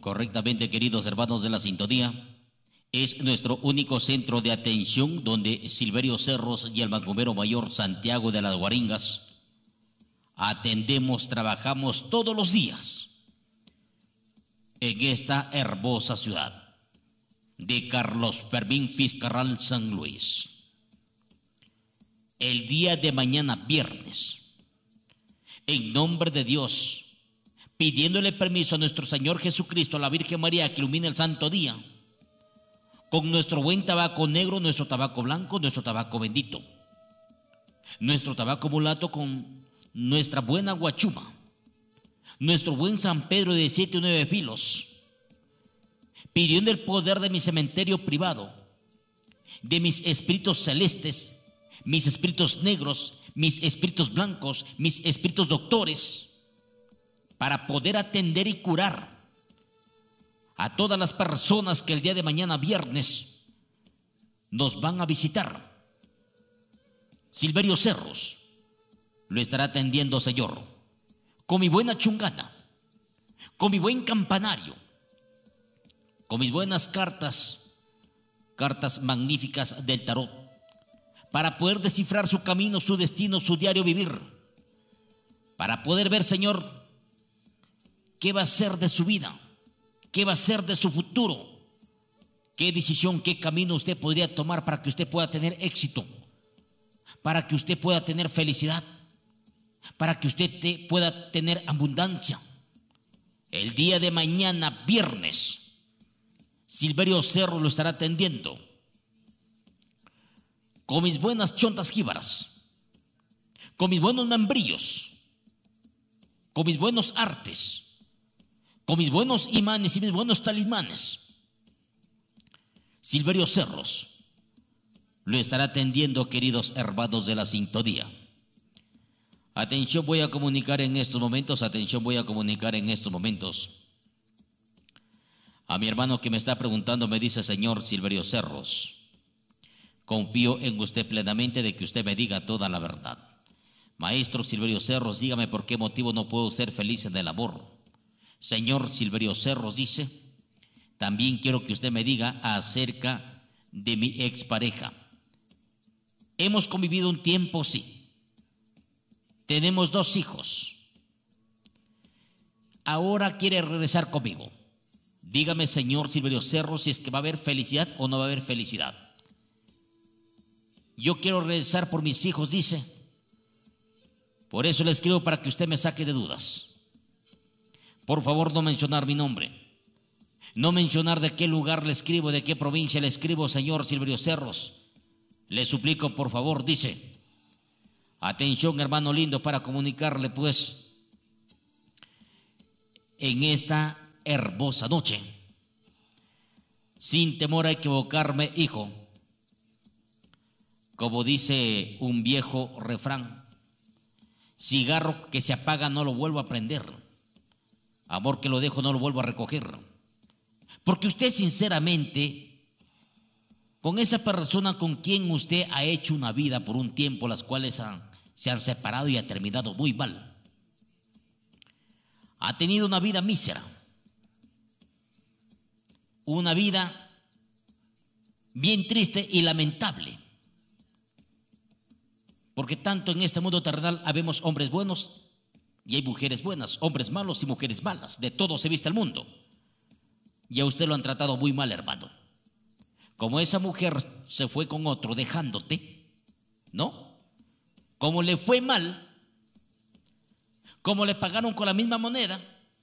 Correctamente, queridos hermanos de la sintonía, es nuestro único centro de atención donde Silverio Cerros y el Macumero Mayor Santiago de las Guaringas atendemos, trabajamos todos los días en esta hermosa ciudad de Carlos Fermín Fiscarral, San Luis. El día de mañana, viernes, en nombre de Dios, pidiéndole permiso a nuestro Señor Jesucristo, a la Virgen María, que ilumine el santo día, con nuestro buen tabaco negro, nuestro tabaco blanco, nuestro tabaco bendito, nuestro tabaco mulato con nuestra buena guachuma, nuestro buen San Pedro de 7 o 9 filos, pidiendo el poder de mi cementerio privado, de mis espíritus celestes, mis espíritus negros, mis espíritus blancos, mis espíritus doctores, para poder atender y curar a todas las personas que el día de mañana, viernes, nos van a visitar. Silverio Cerros lo estará atendiendo, Señor, con mi buena chungana, con mi buen campanario, con mis buenas cartas magníficas del tarot, para poder descifrar su camino, su destino, su diario vivir, para poder ver, Señor, qué va a ser de su vida, qué va a ser de su futuro, qué decisión, qué camino usted podría tomar para que usted pueda tener éxito, para que usted pueda tener felicidad, para que usted pueda tener abundancia. El día de mañana, viernes, Silverio Cerro lo estará atendiendo con mis buenas chontas jíbaras, con mis buenos membrillos, con mis buenos artes, con mis buenos imanes y mis buenos talismanes. Silverio Cerros lo estará atendiendo, queridos hermanos de la sintonía. Atención, voy a comunicar en estos momentos, atención, voy a comunicar en estos momentos a mi hermano que me está preguntando. Me dice: señor Silverio Cerros, confío en usted plenamente de que usted me diga toda la verdad. Maestro Silverio Cerros, dígame por qué motivo no puedo ser feliz en el amor. Señor Silverio Cerros, dice, también quiero que usted me diga acerca de mi expareja. Hemos convivido un tiempo, sí. Tenemos 2 hijos. Ahora quiere regresar conmigo. Dígame, señor Silverio Cerros, si es que va a haber felicidad o no va a haber felicidad. Yo quiero regresar por mis hijos, dice. Por eso le escribo, para que usted me saque de dudas. Por favor, no mencionar mi nombre, no mencionar de qué lugar le escribo, de qué provincia le escribo, señor Silverio Cerros. Le suplico, por favor, dice. Atención, hermano lindo, para comunicarle, pues, en esta hermosa noche, sin temor a equivocarme, hijo, como dice un viejo refrán, cigarro que se apaga no lo vuelvo a prender. Amor que lo dejo no lo vuelvo a recoger. Porque usted, sinceramente, con esa persona con quien usted ha hecho una vida por un tiempo, las cuales se han separado y ha terminado muy mal, ha tenido una vida mísera, una vida bien triste y lamentable. Porque tanto en este mundo terrenal habemos hombres buenos y hay mujeres buenas, hombres malos y mujeres malas. De todo se viste el mundo. Y a usted lo han tratado muy mal, hermano. Como esa mujer se fue con otro dejándote, ¿no? Como le fue mal, como le pagaron con la misma moneda,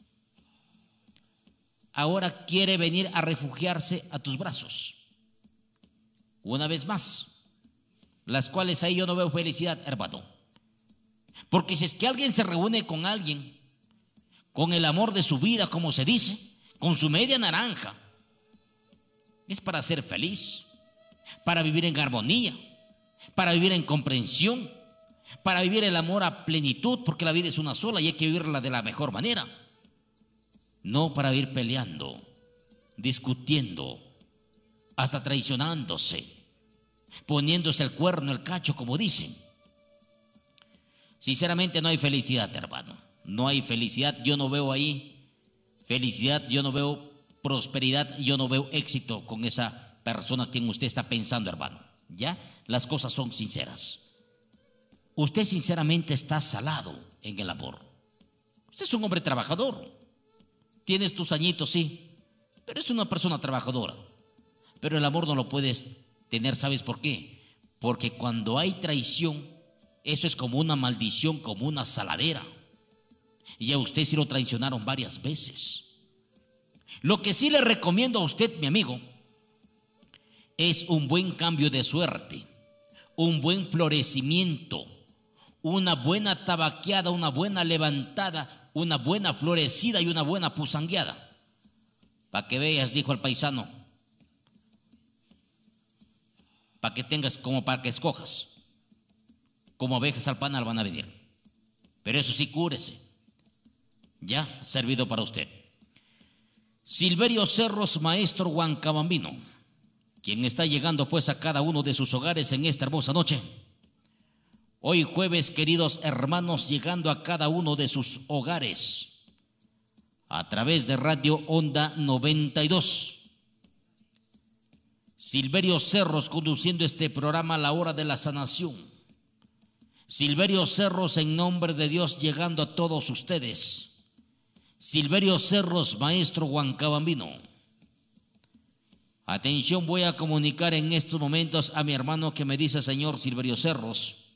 ahora quiere venir a refugiarse a tus brazos. Una vez más, las cuales ahí yo no veo felicidad, hermano. Porque si es que alguien se reúne con alguien, con el amor de su vida, como se dice, con su media naranja, es para ser feliz, para vivir en armonía, para vivir en comprensión, para vivir el amor a plenitud, porque la vida es una sola y hay que vivirla de la mejor manera. No para ir peleando, discutiendo, hasta traicionándose, poniéndose el cuerno, el cacho, como dicen. Sinceramente no hay felicidad, hermano. No hay felicidad. Yo no veo ahí felicidad. Yo no veo prosperidad, yo no veo éxito con esa persona a quien usted está pensando, hermano. ¿Ya? Las cosas son sinceras. Usted sinceramente está salado en el amor. Usted es un hombre trabajador. Tienes tus añitos, sí, pero es una persona trabajadora. Pero el amor no lo puedes tener, ¿sabes por qué? Porque cuando hay traición, eso es como una maldición, como una saladera. Y a usted sí lo traicionaron varias veces. Lo que sí le recomiendo a usted, mi amigo, es un buen cambio de suerte, un buen florecimiento, una buena tabaqueada, una buena levantada, una buena florecida y una buena pusangueada. Para que veas, dijo el paisano, para que tengas, como para que escojas. Como abejas al panal van a venir. Pero eso sí, cúrese. Ya, servido para usted. Silverio Cerros, maestro huancabambino, quien está llegando pues a cada uno de sus hogares en esta hermosa noche. Hoy jueves, queridos hermanos, llegando a cada uno de sus hogares a través de Radio Onda 92. Silverio Cerros conduciendo este programa a la hora de la sanación. Silverio Cerros, en nombre de Dios, llegando a todos ustedes. Silverio Cerros, maestro huancabambino. Atención, voy a comunicar en estos momentos a mi hermano que me dice: señor Silverio Cerros,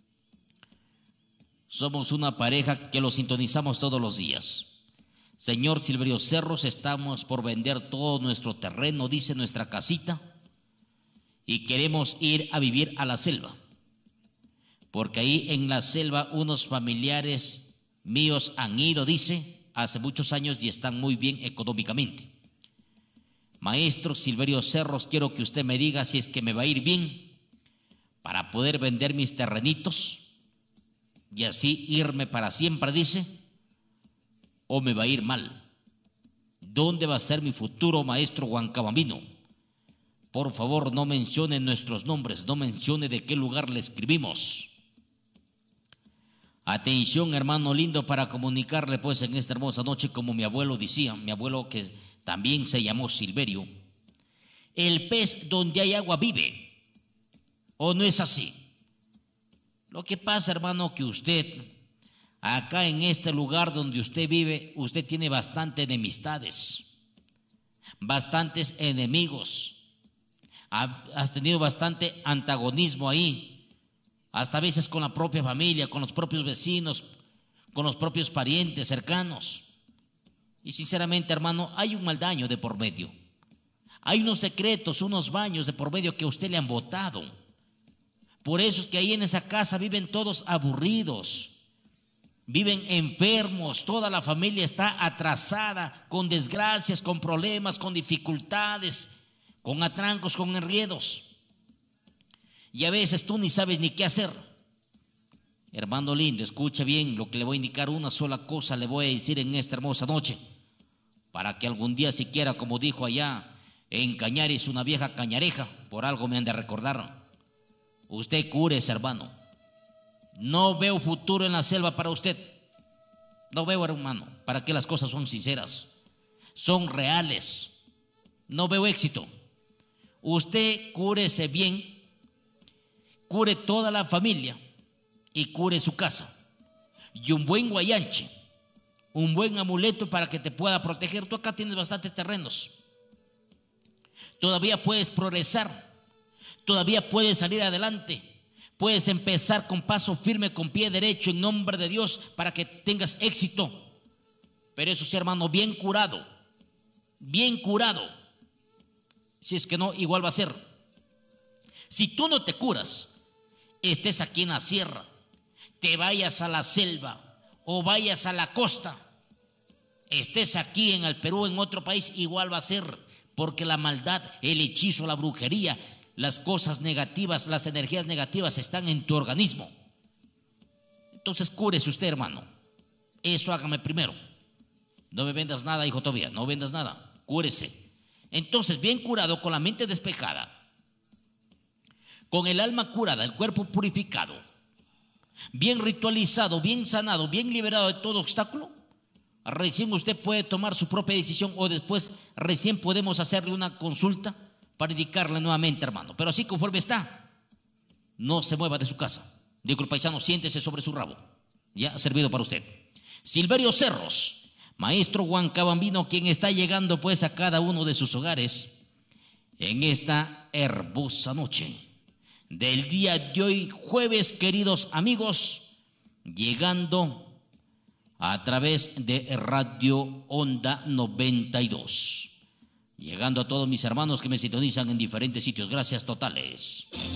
somos una pareja que lo sintonizamos todos los días. Señor Silverio Cerros, estamos por vender todo nuestro terreno, dice, nuestra casita, y queremos ir a vivir a la selva, porque ahí en la selva unos familiares míos han ido, dice, hace muchos años y están muy bien económicamente. Maestro Silverio Cerros, quiero que usted me diga si es que me va a ir bien para poder vender mis terrenitos y así irme para siempre, dice, o me va a ir mal. ¿Dónde va a ser mi futuro, maestro huancabambino? Por favor, no mencione nuestros nombres, no mencione de qué lugar le escribimos. Atención, hermano lindo, para comunicarle pues en esta hermosa noche, como mi abuelo decía, mi abuelo que también se llamó Silverio, el pez donde hay agua vive, ¿o no es así? Lo que pasa, hermano, que usted, acá en este lugar donde usted vive, usted tiene bastantes enemistades, bastantes enemigos, has tenido bastante antagonismo ahí, hasta a veces con la propia familia, con los propios vecinos, con los propios parientes cercanos. Y sinceramente, hermano, hay un mal daño de por medio. Hay unos secretos, unos baños de por medio que a usted le han botado. Por eso es que ahí en esa casa viven todos aburridos, viven enfermos, toda la familia está atrasada, con desgracias, con problemas, con dificultades, con atrancos, con enredos. Y a veces tú ni sabes ni qué hacer. Hermano lindo, escuche bien lo que le voy a indicar. Una sola cosa le voy a decir en esta hermosa noche, para que algún día siquiera, como dijo allá en Cañaris una vieja cañareja, por algo me han de recordar, usted cúrese, hermano. No veo futuro en la selva para usted. No veo, hermano, para que las cosas son sinceras, son reales. No veo éxito. Usted cúrese bien, cure toda la familia y cure su casa. Y un buen guayanche, un buen amuleto para que te pueda proteger. Tú acá tienes bastantes terrenos. Todavía puedes progresar, todavía puedes salir adelante. Puedes empezar con paso firme, con pie derecho, en nombre de Dios, para que tengas éxito. Pero eso sí, hermano, bien curado. Bien curado. Si es que no, igual va a ser. Si tú no te curas, estés aquí en la sierra, te vayas a la selva o vayas a la costa, estés aquí en el Perú, en otro país, igual va a ser, porque la maldad, el hechizo, la brujería, las cosas negativas, las energías negativas están en tu organismo. Entonces cúrese usted, hermano. Eso hágame primero. No me vendas nada, hijo Tobías, no vendas nada, cúrese. Entonces, bien curado, con la mente despejada, con el alma curada, el cuerpo purificado, bien ritualizado, bien sanado, bien liberado de todo obstáculo, recién usted puede tomar su propia decisión o después recién podemos hacerle una consulta para indicarle nuevamente, hermano. Pero así conforme está, no se mueva de su casa. Digo, el paisano, siéntese sobre su rabo. Ya ha servido para usted. Silverio Cerros, maestro huancabambino, quien está llegando pues a cada uno de sus hogares en esta hermosa noche del día de hoy, jueves, queridos amigos, llegando a través de Radio Onda 92. Llegando a todos mis hermanos que me sintonizan en diferentes sitios. Gracias totales.